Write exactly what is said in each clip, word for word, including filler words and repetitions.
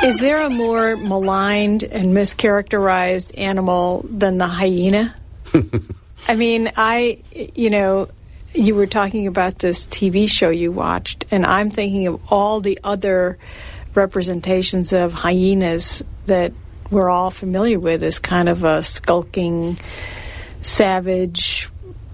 Is there a more maligned and mischaracterized animal than the hyena? I mean, I, you know, you were talking about this T V show you watched, and I'm thinking of all the other representations of hyenas that we're all familiar with as kind of a skulking, savage,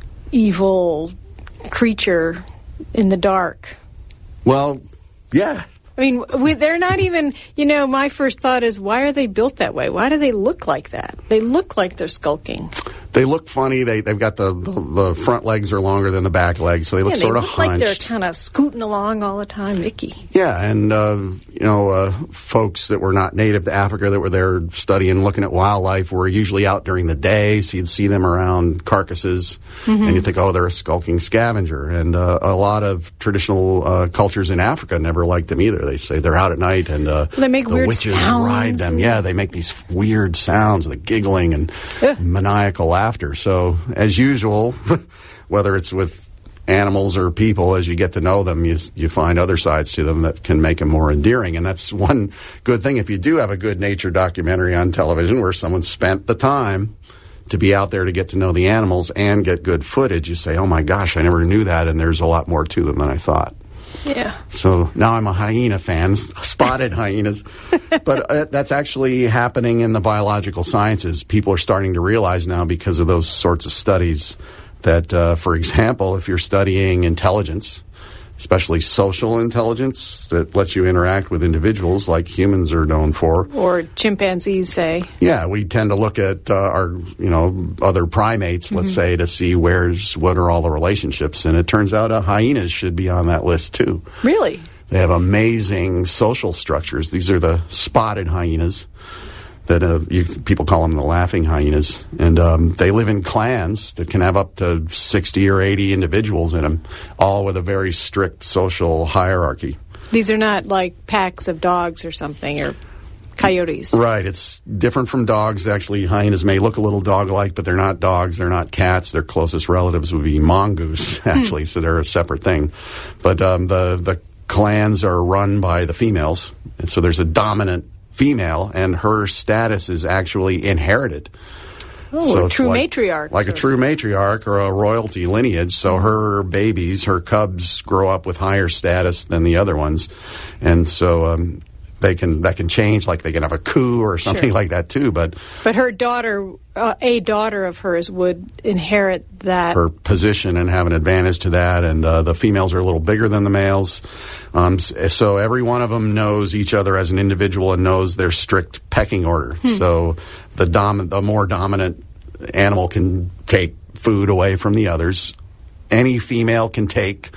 evil creature in the dark. Well, yeah. I mean, we, they're not even, you know, my first thought is, why are they built that way? Why do they look like that? They look like they're skulking. They look funny. They, they've got the, the, the front legs are longer than the back legs, so they look yeah, sort they of look hunched. like they're kind of scooting along all the time, Mickey. Yeah, and, uh, you know, uh, folks that were not native to Africa that were there studying, looking at wildlife were usually out during the day, so you'd see them around carcasses, mm-hmm. and you'd think, oh, they're a skulking scavenger. And uh, a lot of traditional uh, cultures in Africa never liked them either. They say they're out at night, and uh, they make the weird witches sounds ride them. Yeah, they make these weird sounds, the giggling and Ugh. maniacal laughter. So, as usual, whether it's with animals or people, as you get to know them, you you find other sides to them that can make them more endearing. And that's one good thing. If you do have a good nature documentary on television where someone spent the time to be out there to get to know the animals and get good footage, you say, oh my gosh, I never knew that, and there's a lot more to them than I thought. Yeah. So now I'm a hyena fan, spotted hyenas. But uh, that's actually happening in the biological sciences. People are starting to realize now, because of those sorts of studies, that, uh, for example, if you're studying intelligence, especially social intelligence that lets you interact with individuals like humans are known for. Or chimpanzees, say. Yeah, we tend to look at uh, our, you know, other primates, let's mm-hmm. say, to see where's, what are all the relationships. And it turns out uh, hyenas should be on that list, too. Really? They have amazing social structures. These are the spotted hyenas. That uh, you, people call them the laughing hyenas, and um, they live in clans that can have up to sixty or eighty individuals in them, all with a very strict social hierarchy. These are not like packs of dogs or something, or coyotes. Right. It's different from dogs. Actually, hyenas may look a little dog-like, but they're not dogs. They're not cats. Their closest relatives would be mongoose, actually, so they're a separate thing. But um, the, the clans are run by the females, and so there's a dominant female, and her status is actually inherited. Oh, so a true like, matriarch. Like so. a true matriarch or a royalty lineage. So her babies, her cubs, grow up with higher status than the other ones. And so um, they can that can change, like they can have a coup or something sure. like that too. But but her daughter, uh, a daughter of hers, would inherit that. Her position and have an advantage to that. And uh, the females are a little bigger than the males. Um, so every one of them knows each other as an individual and knows their strict pecking order. Hmm. So the dom- the more dominant animal can take food away from the others. Any female can take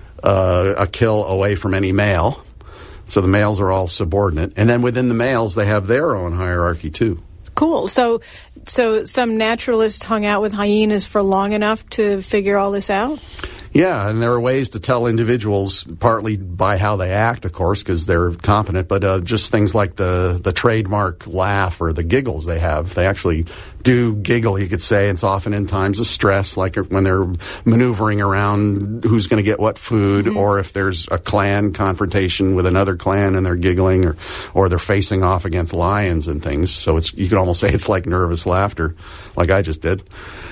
uh, a kill away from any male. So the males are all subordinate. And then within the males, they have their own hierarchy, too. Cool. So so some naturalist hung out with hyenas for long enough to figure all this out? Yeah, and there are ways to tell individuals, partly by how they act, of course, because they're competent, but uh, just things like the, the trademark laugh or the giggles they have. They actually do giggle, you could say. It's often in times of stress, like when they're maneuvering around who's going to get what food, mm-hmm. or if there's a clan confrontation with another clan and they're giggling, or, or they're facing off against lions and things. So it's you could almost say it's like nervous laughter, like I just did.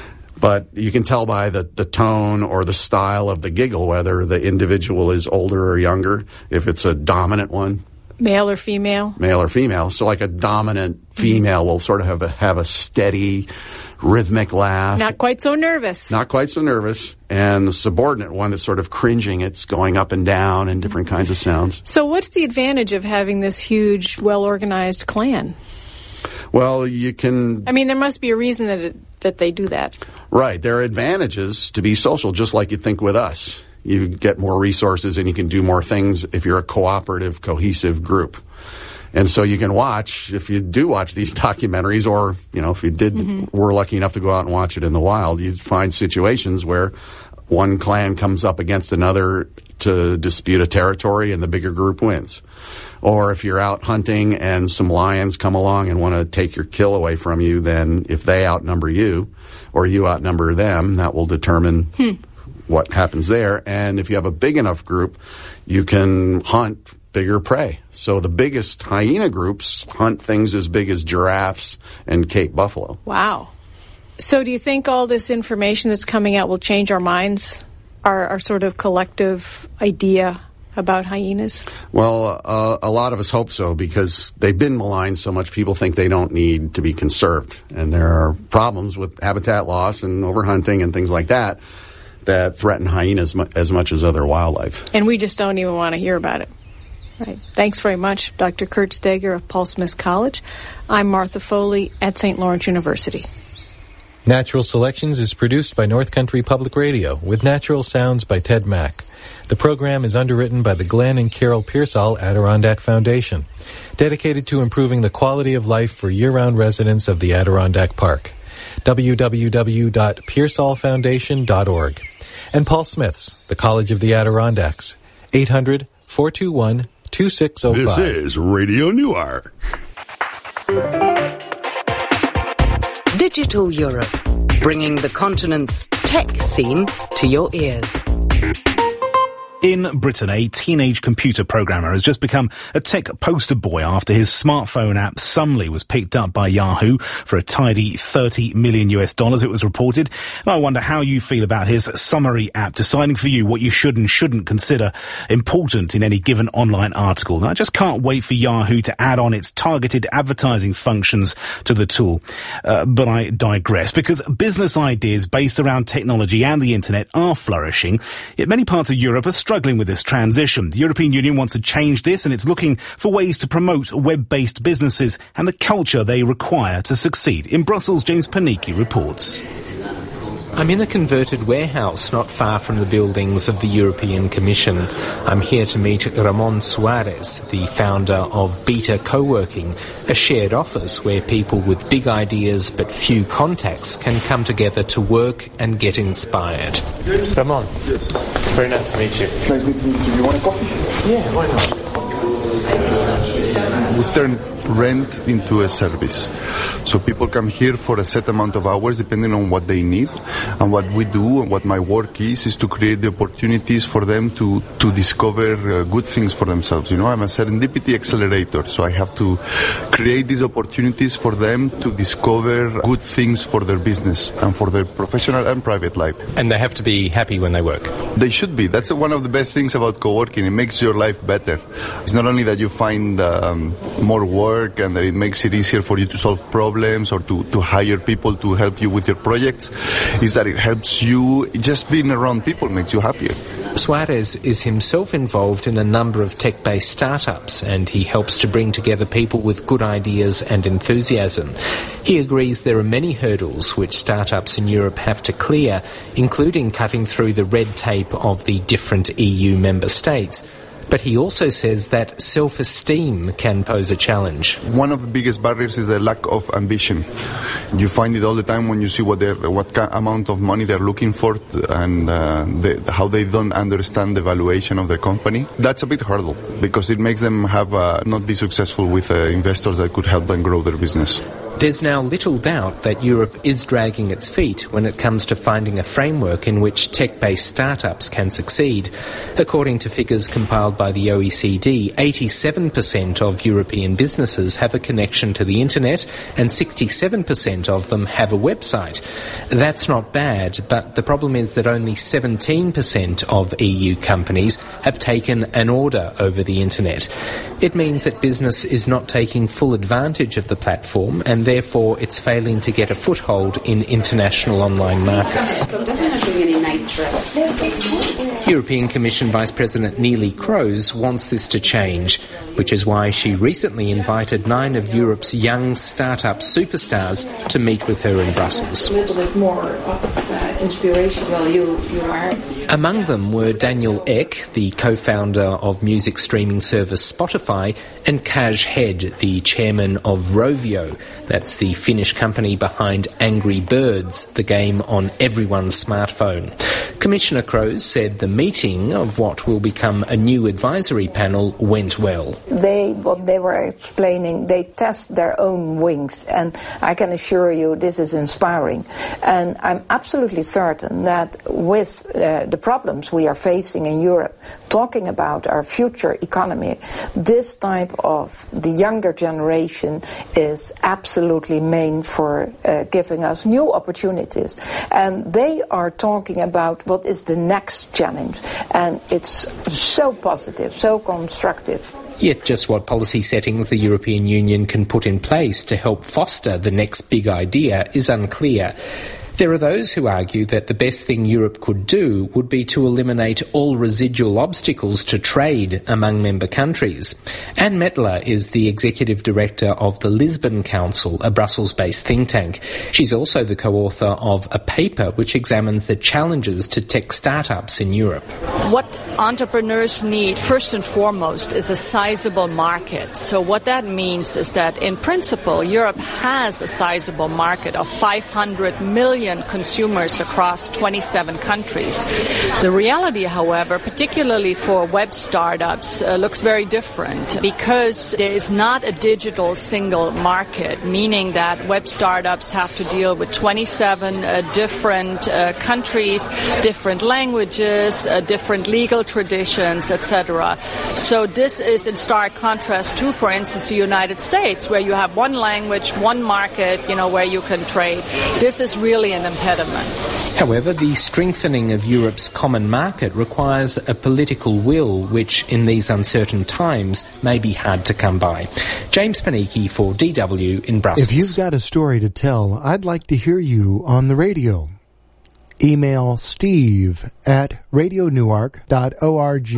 But you can tell by the, the tone or the style of the giggle whether the individual is older or younger, if it's a dominant one. Male or female? Male or female. So like a dominant female mm-hmm. will sort of have a, have a steady, rhythmic laugh. Not quite so nervous. Not quite so nervous. And the subordinate one that's sort of cringing, it's going up and down and different kinds of sounds. So what's the advantage of having this huge, well-organized clan? Well, you can... I mean, there must be a reason that it, that they do that. Right. There are advantages to be social, just like you think with us. You get more resources and you can do more things if you're a cooperative, cohesive group. And so you can watch, if you do watch these documentaries, or, you know, if you did, mm-hmm. were lucky enough to go out and watch it in the wild, you'd find situations where one clan comes up against another to dispute a territory and the bigger group wins. Or if you're out hunting and some lions come along and want to take your kill away from you, then if they outnumber you or you outnumber them, that will determine hmm. what happens there. And if you have a big enough group, you can hunt bigger prey. So the biggest hyena groups hunt things as big as giraffes and Cape buffalo. Wow. So do you think all this information that's coming out will change our minds, our, our sort of collective idea about hyenas? Well, uh, a lot of us hope so, because they've been maligned so much, people think they don't need to be conserved. And there are problems with habitat loss and overhunting and things like that that threaten hyenas mu- as much as other wildlife. And we just don't even want to hear about it. Right. Thanks very much, Doctor Kurt Steger of Paul Smith College. I'm Martha Foley at Saint Lawrence University. Natural Selections is produced by North Country Public Radio with natural sounds by Ted Mack. The program is underwritten by the Glenn and Carol Pearsall Adirondack Foundation, dedicated to improving the quality of life for year-round residents of the Adirondack Park. w w w dot pearsall foundation dot org. And Paul Smith's, the College of the Adirondacks, eight hundred, four two one, two six zero five. This is Radio Newark. Digital Europe, bringing the continent's tech scene to your ears. In Britain, a teenage computer programmer has just become a tech poster boy after his smartphone app Sumly was picked up by Yahoo for a tidy thirty million US dollars, it was reported. And I wonder how you feel about his summary app, deciding for you what you should and shouldn't consider important in any given online article. And I just can't wait for Yahoo to add on its targeted advertising functions to the tool. Uh, but I digress, because business ideas based around technology and the internet are flourishing, yet many parts of Europe are struggling struggling with this transition. The European Union wants to change this, and it's looking for ways to promote web-based businesses and the culture they require to succeed. In Brussels, James Panicki reports. I'm in a converted warehouse not far from the buildings of the European Commission. I'm here to meet Ramon Suarez, the founder of Beta Co-working, a shared office where people with big ideas but few contacts can come together to work and get inspired. Yes. Ramon, yes. Very nice to meet you. Nice meeting you. Do you want a coffee? Yeah, why not? We've turned rent into a service. So people come here for a set amount of hours depending on what they need. And what we do and what my work is, is to create the opportunities for them to, to discover uh, good things for themselves. You know, I'm a serendipity accelerator. So I have to create these opportunities for them to discover good things for their business and for their professional and private life. And they have to be happy when they work. They should be. That's one of the best things about co-working. It makes your life better. It's not only that you find um, more work and that it makes it easier for you to solve problems or to, to hire people to help you with your projects, is that it helps you, just being around people makes you happier. Suarez is himself involved in a number of tech-based startups, and he helps to bring together people with good ideas and enthusiasm. He agrees there are many hurdles which startups in Europe have to clear, including cutting through the red tape of the different E U member states. But he also says that self-esteem can pose a challenge. One of the biggest barriers is the lack of ambition. You find it all the time when you see what they're, what ca- amount of money they're looking for and uh, they, how they don't understand the valuation of their company. That's a big hurdle because it makes them have uh, not be successful with uh, investors that could help them grow their business. There's now little doubt that Europe is dragging its feet when it comes to finding a framework in which tech-based startups can succeed. According to figures compiled by the O E C D, eighty-seven percent of European businesses have a connection to the internet and sixty-seven percent of them have a website. That's not bad, but the problem is that only seventeen percent of E U companies have taken an order over the internet. It means that business is not taking full advantage of the platform, and therefore it's failing to get a foothold in international online markets. European Commission Vice President Neelie Kroes wants this to change, which is why she recently invited nine of Europe's young startup superstars to meet with her in Brussels. A little bit more uh, inspiration. Well, you, you are. Among them were Daniel Ek, the co-founder of music streaming service Spotify, and Kaj Hed, the chairman of Rovio. That's the Finnish company behind Angry Birds, the game on everyone's smartphone. Commissioner Kroes said the meeting of what will become a new advisory panel went well. They, what they were explaining, they test their own wings, and I can assure you this is inspiring. And I'm absolutely certain that with uh, the problems we are facing in Europe, talking about our future economy, this type of the younger generation is absolutely meant for uh, giving us new opportunities. And they are talking about what is the next challenge, and it's so positive, so constructive. Yet just what policy settings the European Union can put in place to help foster the next big idea is unclear. There are those who argue that the best thing Europe could do would be to eliminate all residual obstacles to trade among member countries. Anne Mettler is the Executive Director of the Lisbon Council, a Brussels-based think tank. She's also the co-author of a paper which examines the challenges to tech startups in Europe. What entrepreneurs need, first and foremost, is a sizable market. So what that means is that, in principle, Europe has a sizable market of five hundred million consumers across twenty-seven countries. The reality, however, particularly for web startups, uh, looks very different because there is not a digital single market, meaning that web startups have to deal with twenty-seven uh, different uh, countries, different languages, uh, different legal traditions, et cetera. So this is in stark contrast to, for instance, the United States, where you have one language, one market, you know, where you can trade. This is really an impediment. However, the strengthening of Europe's common market requires a political will which, in these uncertain times, may be hard to come by. James Panicki for D W in Brussels. If you've got a story to tell, I'd like to hear you on the radio. Email steve at radio newark dot org.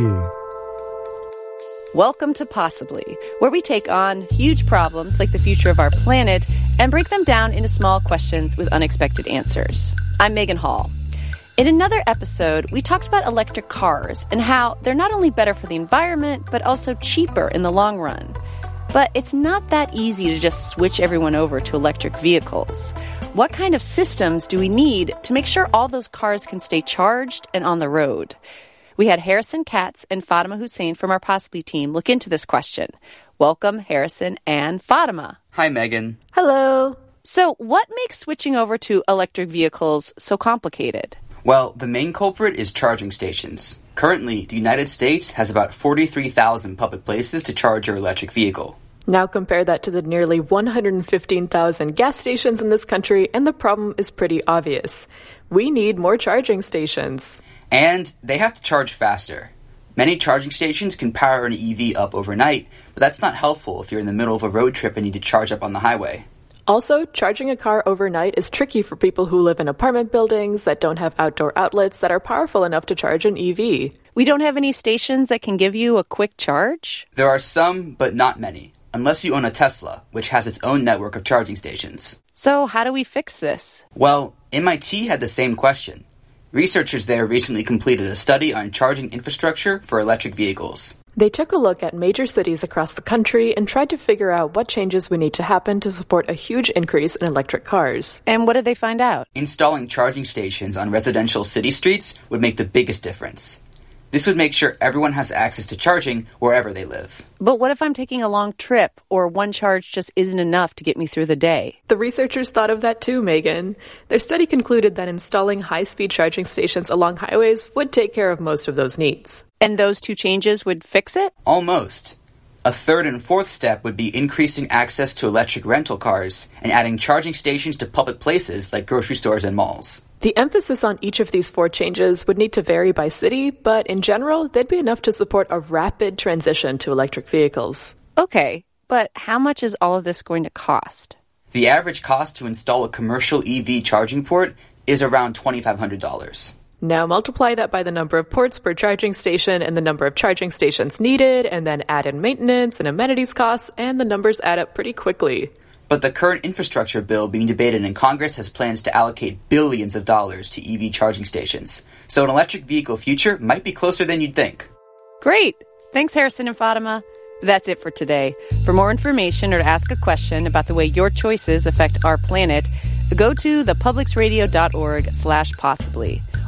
Welcome to Possibly, where we take on huge problems like the future of our planet and break them down into small questions with unexpected answers. I'm Megan Hall. In another episode, we talked about electric cars and how they're not only better for the environment, but also cheaper in the long run. But it's not that easy to just switch everyone over to electric vehicles. What kind of systems do we need to make sure all those cars can stay charged and on the road? We had Harrison Katz and Fatima Hussein from our Possibly team look into this question. Welcome, Harrison and Fatima. Hi, Megan. Hello. So what makes switching over to electric vehicles so complicated? Well, the main culprit is charging stations. Currently, the United States has about forty-three thousand public places to charge your electric vehicle. Now compare that to the nearly one hundred fifteen thousand gas stations in this country, and the problem is pretty obvious. We need more charging stations. And they have to charge faster. Many charging stations can power an E V up overnight, but that's not helpful if you're in the middle of a road trip and need to charge up on the highway. Also, charging a car overnight is tricky for people who live in apartment buildings that don't have outdoor outlets that are powerful enough to charge an E V. We don't have any stations that can give you a quick charge? There are some, but not many, unless you own a Tesla, which has its own network of charging stations. So how do we fix this? Well, M I T had the same question. Researchers there recently completed a study on charging infrastructure for electric vehicles. They took a look at major cities across the country and tried to figure out what changes would need to happen to support a huge increase in electric cars. And what did they find out? Installing charging stations on residential city streets would make the biggest difference. This would make sure everyone has access to charging wherever they live. But what if I'm taking a long trip or one charge just isn't enough to get me through the day? The researchers thought of that too, Megan. Their study concluded that installing high-speed charging stations along highways would take care of most of those needs. And those two changes would fix it? Almost. A third and fourth step would be increasing access to electric rental cars and adding charging stations to public places like grocery stores and malls. The emphasis on each of these four changes would need to vary by city, but in general, they'd be enough to support a rapid transition to electric vehicles. Okay, but how much is all of this going to cost? The average cost to install a commercial E V charging port is around twenty-five hundred dollars. Now multiply that by the number of ports per charging station and the number of charging stations needed, and then add in maintenance and amenities costs, and the numbers add up pretty quickly. But the current infrastructure bill being debated in Congress has plans to allocate billions of dollars to E V charging stations. So an electric vehicle future might be closer than you'd think. Great! Thanks, Harrison and Fatima. That's it for today. For more information or to ask a question about the way your choices affect our planet, go to thepublicsradio.org slash possibly.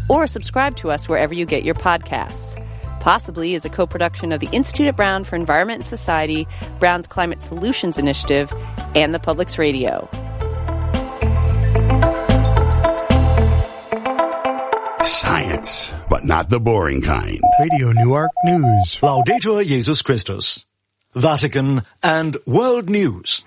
or subscribe to us wherever you get your podcasts. Possibly is a co-production of the Institute at Brown for Environment and Society, Brown's Climate Solutions Initiative, and the Public's Radio. Science, but not the boring kind. Radio Newark News. Laudetur Jesus Christus. Vatican and World News.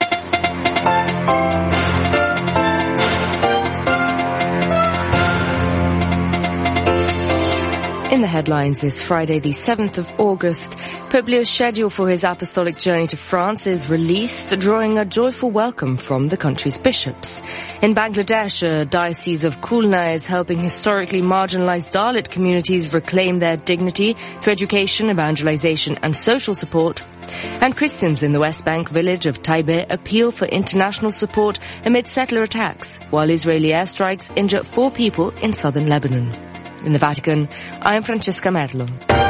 In the headlines this Friday, the seventh of August, Pope Leo's schedule for his apostolic journey to France is released, drawing a joyful welcome from the country's bishops. In Bangladesh, a diocese of Khulna is helping historically marginalized Dalit communities reclaim their dignity through education, evangelization, and social support. And Christians in the West Bank village of Taibe appeal for international support amid settler attacks, while Israeli airstrikes injure four people in southern Lebanon. In the Vatican, I'm Francesca Merlo.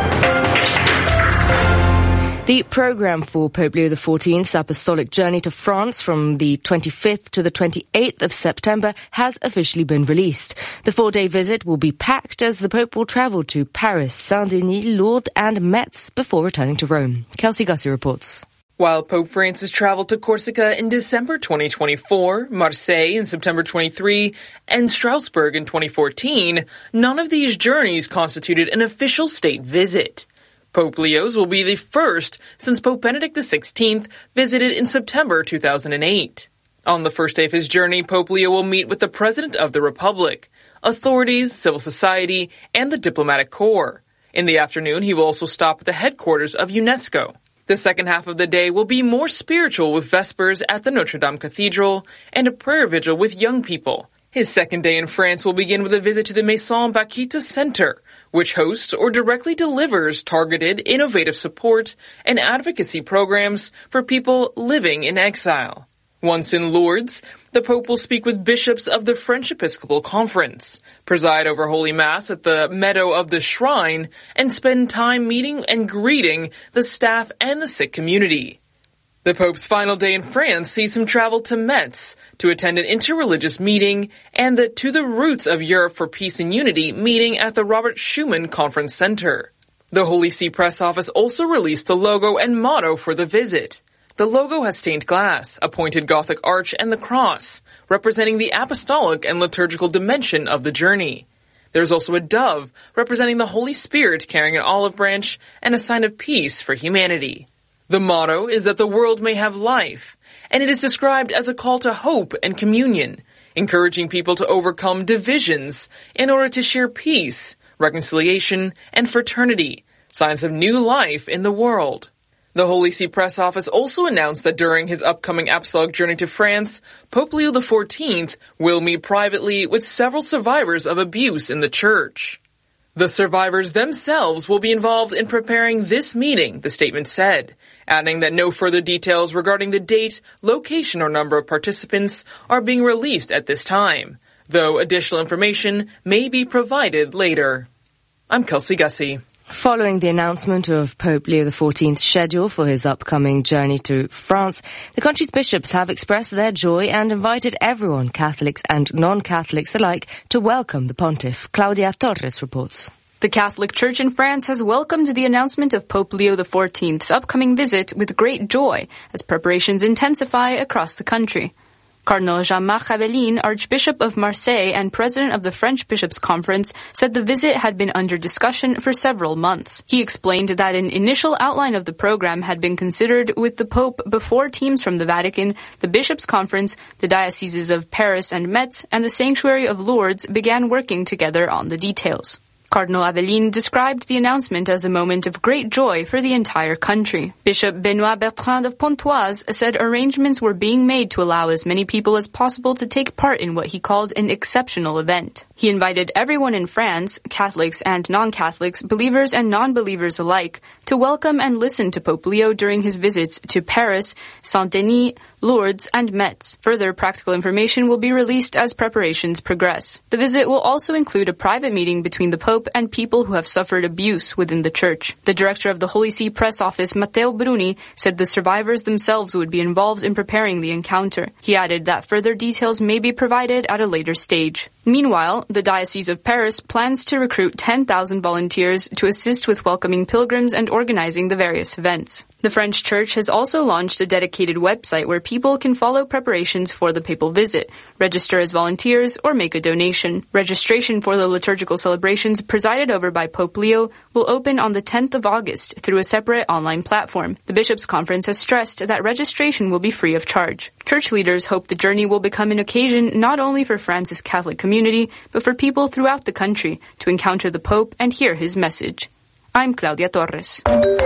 The program for Pope Leo the fourteenth's apostolic journey to France from the twenty-fifth to the twenty-eighth of September has officially been released. The four-day visit will be packed as the Pope will travel to Paris, Saint-Denis, Lourdes and Metz before returning to Rome. Kelsey Gussie reports. While Pope Francis traveled to Corsica in December twenty twenty-four, Marseille in September twenty-three, and Strasbourg in twenty fourteen, none of these journeys constituted an official state visit. Pope Leo's will be the first since Pope Benedict the sixteenth visited in September two thousand eight. On the first day of his journey, Pope Leo will meet with the President of the Republic, authorities, civil society, and the diplomatic corps. In the afternoon, he will also stop at the headquarters of UNESCO. The second half of the day will be more spiritual with Vespers at the Notre Dame Cathedral and a prayer vigil with young people. His second day in France will begin with a visit to the Maison Bakita Center, which hosts or directly delivers targeted, innovative support and advocacy programs for people living in exile. Once in Lourdes, the Pope will speak with bishops of the French Episcopal Conference, preside over Holy Mass at the Meadow of the Shrine, and spend time meeting and greeting the staff and the sick community. The Pope's final day in France sees him travel to Metz to attend an interreligious meeting and the To the Roots of Europe for Peace and Unity meeting at the Robert Schuman Conference Center. The Holy See Press Office also released the logo and motto for the visit. The logo has stained glass, a pointed Gothic arch, and the cross, representing the apostolic and liturgical dimension of the journey. There's also a dove, representing the Holy Spirit carrying an olive branch and a sign of peace for humanity. The motto is that the world may have life, and it is described as a call to hope and communion, encouraging people to overcome divisions in order to share peace, reconciliation, and fraternity, signs of new life in the world. The Holy See Press Office also announced that during his upcoming apostolic journey to France, Pope Leo the fourteenth will meet privately with several survivors of abuse in the Church. The survivors themselves will be involved in preparing this meeting, the statement said, adding that no further details regarding the date, location, or number of participants are being released at this time, though additional information may be provided later. I'm Kelsey Gussie. Following the announcement of Pope Leo the fourteenth's schedule for his upcoming journey to France, the country's bishops have expressed their joy and invited everyone, Catholics and non-Catholics alike, to welcome the pontiff. Claudia Torres reports. The Catholic Church in France has welcomed the announcement of Pope Leo the fourteenth's upcoming visit with great joy as preparations intensify across the country. Cardinal Jean-Marc Aveline, Archbishop of Marseille and President of the French Bishops' Conference, said the visit had been under discussion for several months. He explained that an initial outline of the program had been considered with the Pope before teams from the Vatican, the Bishops' Conference, the dioceses of Paris and Metz, and the Sanctuary of Lourdes began working together on the details. Cardinal Aveline described the announcement as a moment of great joy for the entire country. Bishop Benoit Bertrand of Pontoise said arrangements were being made to allow as many people as possible to take part in what he called an exceptional event. He invited everyone in France, Catholics and non-Catholics, believers and non-believers alike, to welcome and listen to Pope Leo during his visits to Paris, Saint-Denis, Lourdes, and Metz. Further practical information will be released as preparations progress. The visit will also include a private meeting between the Pope and people who have suffered abuse within the Church. The director of the Holy See press office, Matteo Bruni, said the survivors themselves would be involved in preparing the encounter. He added that further details may be provided at a later stage. Meanwhile, the Diocese of Paris plans to recruit ten thousand volunteers to assist with welcoming pilgrims and organizing the various events. The French Church has also launched a dedicated website where people can follow preparations for the papal visit, register as volunteers, or make a donation. Registration for the liturgical celebrations presided over by Pope Leo will open on the tenth of August through a separate online platform. The Bishops' Conference has stressed that registration will be free of charge. Church leaders hope the journey will become an occasion not only for France's Catholic community, but for people throughout the country to encounter the Pope and hear his message. I'm Claudia Torres.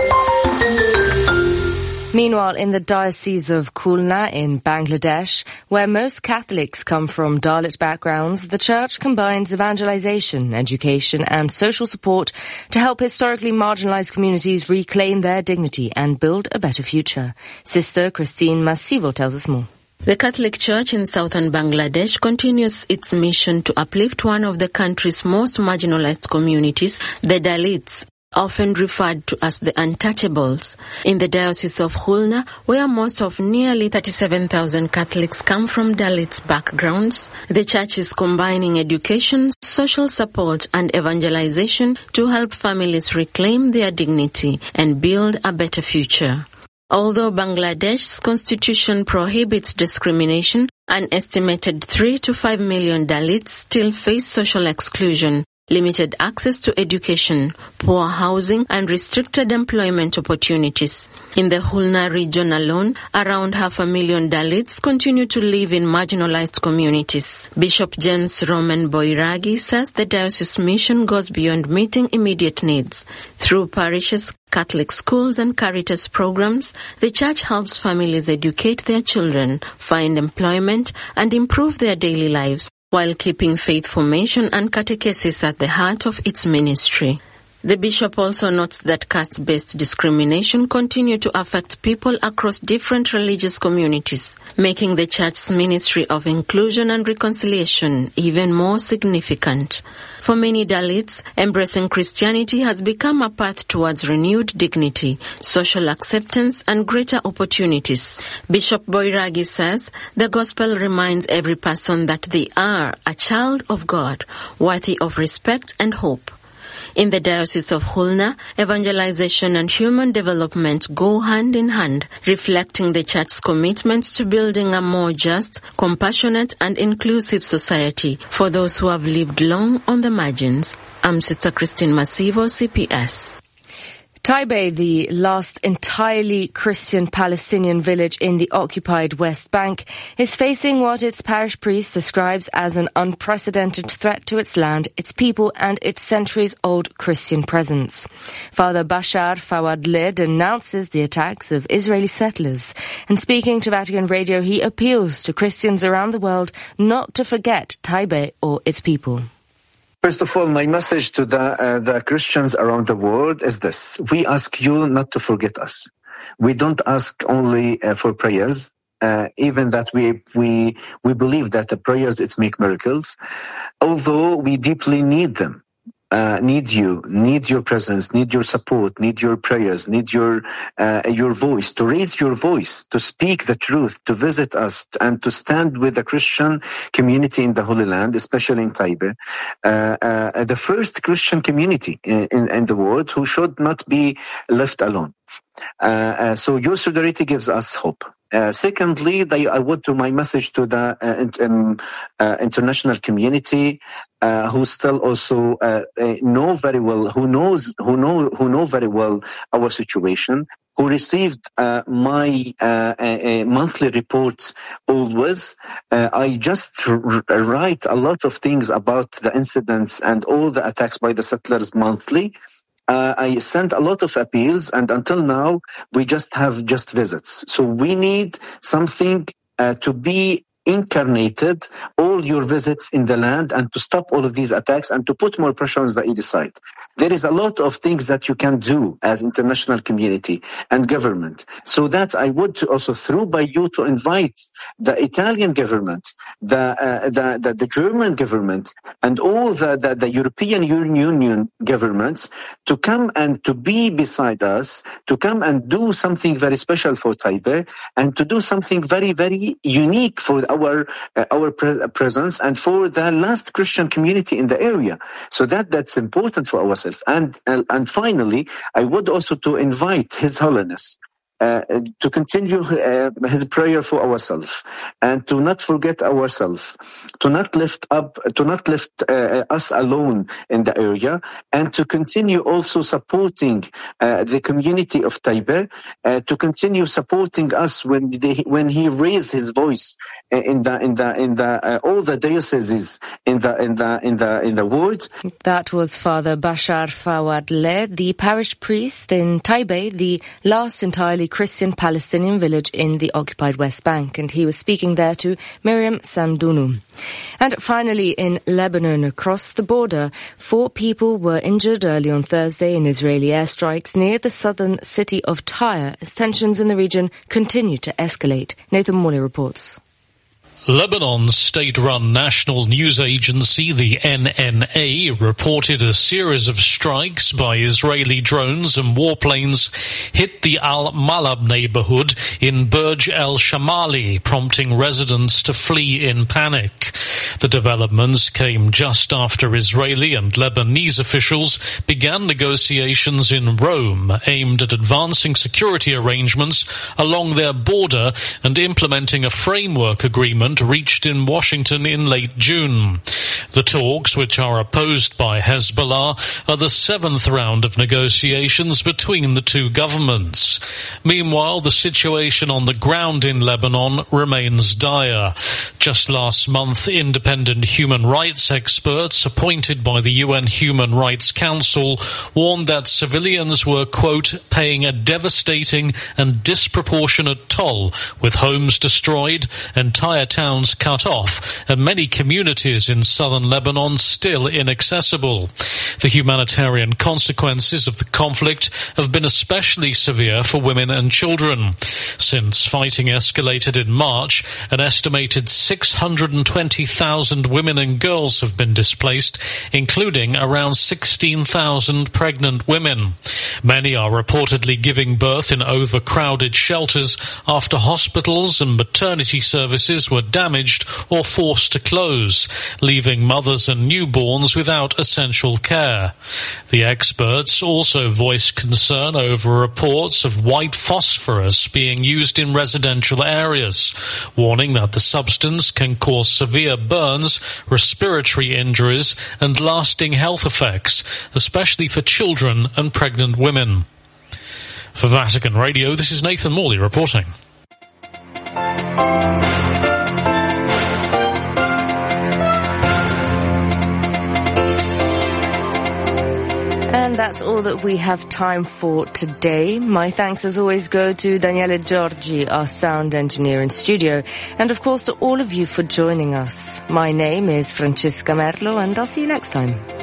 Meanwhile, in the Diocese of Khulna in Bangladesh, where most Catholics come from Dalit backgrounds, the church combines evangelization, education and social support to help historically marginalized communities reclaim their dignity and build a better future. Sister Christine Masivo tells us more. The Catholic Church in southern Bangladesh continues its mission to uplift one of the country's most marginalized communities, the Dalits, often referred to as the untouchables. In the Diocese of Khulna, where most of nearly thirty-seven thousand Catholics come from Dalit backgrounds, the church is combining education, social support and evangelization to help families reclaim their dignity and build a better future. Although Bangladesh's constitution prohibits discrimination, an estimated three to five million Dalits still face social exclusion, limited access to education, poor housing, and restricted employment opportunities. In the Khulna region alone, around half a million Dalits continue to live in marginalized communities. Bishop James Roman Boiragi says the diocese mission goes beyond meeting immediate needs. Through parishes, Catholic schools and Caritas programs, the church helps families educate their children, find employment, and improve their daily lives, while keeping faith formation and catechesis at the heart of its ministry. The bishop also notes that caste-based discrimination continue to affect people across different religious communities, making the church's ministry of inclusion and reconciliation even more significant. For many Dalits, embracing Christianity has become a path towards renewed dignity, social acceptance, and greater opportunities. Bishop Boiragi says the gospel reminds every person that they are a child of God, worthy of respect and hope. In the Diocese of Khulna, evangelization and human development go hand in hand, reflecting the Church's commitment to building a more just, compassionate and inclusive society for those who have lived long on the margins. I'm Sister Christine Masivo, C P S. Taibeh, the last entirely Christian Palestinian village in the occupied West Bank, is facing what its parish priest describes as an unprecedented threat to its land, its people, and its centuries-old Christian presence. Father Bashar Fawadleh denounces the attacks of Israeli settlers, and speaking to Vatican Radio, he appeals to Christians around the world not to forget Taibeh or its people. First of all, my message to the uh, the Christians around the world is this. We ask you not to forget us. We don't ask only uh, for prayers, uh, even that we we we believe that the prayers it's make miracles, although we deeply need them. Uh, need you, need your presence, need your support, need your prayers, need your uh, your voice, to raise your voice, to speak the truth, to visit us, and to stand with the Christian community in the Holy Land, especially in Taibeh, uh, uh, the first Christian community in, in, in the world who should not be left alone. Uh, uh, so your solidarity gives us hope. Uh, secondly, they, I would do my message to the uh, in, um, uh, international community, uh, who still also uh, uh, know very well, who knows, who know, who know very well our situation, who received uh, my uh, uh, monthly reports always. Uh, I just r- write a lot of things about the incidents and all the attacks by the settlers monthly. Uh, I sent a lot of appeals, and until now, we just have just visits. So we need something uh, to be incarnated all your visits in the land and to stop all of these attacks and to put more pressure on the Israeli side. There is a lot of things that you can do as international community and government. So that I would also, through by you, to invite the Italian government, the uh, the, the the German government, and all the, the, the European Union governments to come and to be beside us, to come and do something very special for Taipei, and to do something very, very unique for our uh, our pre- presence and for the last Christian community in the area. So that that's important for ourselves. And uh, and finally, I would also to invite His Holiness Uh, to continue uh, his prayer for ourselves, and to not forget ourselves, to not lift up, to not lift uh, us alone in the area, and to continue also supporting uh, the community of Taipei, uh, to continue supporting us when they, when he raised his voice in the in the in the uh, all the dioceses in the in the in the in the world. That was Father Bashar Fawadleh, the parish priest in Taipei, the last entirely Christian Palestinian village in the occupied West Bank, and he was speaking there to Miriam Sandunu. And finally, in Lebanon, across the border, four people were injured early on Thursday in Israeli airstrikes near the southern city of Tyre as tensions in the region continue to escalate. Nathan Morley reports. Lebanon's state-run national news agency, the N N A, reported a series of strikes by Israeli drones and warplanes hit the Al-Malab neighborhood in Burj el-Shamali, prompting residents to flee in panic. The developments came just after Israeli and Lebanese officials began negotiations in Rome aimed at advancing security arrangements along their border and implementing a framework agreement reached in Washington in late June. The talks, which are opposed by Hezbollah, are the seventh round of negotiations between the two governments. Meanwhile, the situation on the ground in Lebanon remains dire. Just last month, independent human rights experts appointed by the U N Human Rights Council warned that civilians were, quote, paying a devastating and disproportionate toll, with homes destroyed, entire towns cut off, and many communities in southern Lebanon still inaccessible. The humanitarian consequences of the conflict have been especially severe for women and children. Since fighting escalated in March, an estimated six hundred twenty thousand women and girls have been displaced, including around sixteen thousand pregnant women. Many are reportedly giving birth in overcrowded shelters after hospitals and maternity services were damaged or forced to close, leaving mothers and newborns without essential care. The experts also voiced concern over reports of white phosphorus being used in residential areas, warning that the substance can cause severe burns, respiratory injuries, and lasting health effects, especially for children and pregnant women. For Vatican Radio, this is Nathan Morley reporting. And that's all that we have time for today. My thanks as always go to Daniele Giorgi, our sound engineer in studio, and of course to all of you for joining us. My name is Francesca Merlo, and I'll see you next time.